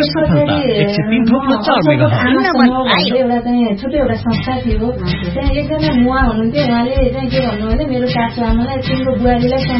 Radio सफलता 103.4 megahertz एउटा चाहिँ छुट्टै एउटा संस्था थियो। त्यहाँ एकजना मुवा हुनुहुन्थ्यो, उहाँले चाहिँ के भन्नु भने मेरो सासु आमालाई तिम्रो बुहारीलाई